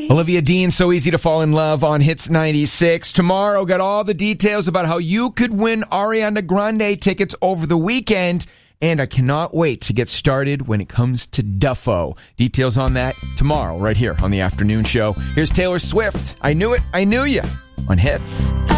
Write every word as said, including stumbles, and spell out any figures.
Olivia Dean, So Easy to Fall in Love on Hits ninety-six. Tomorrow, got all the details about how you could win Ariana Grande tickets over the weekend. And I cannot wait to get started when it comes to Duffo. Details on that tomorrow, right here on the afternoon show. Here's Taylor Swift. I Knew It, I Knew Ya on Hits.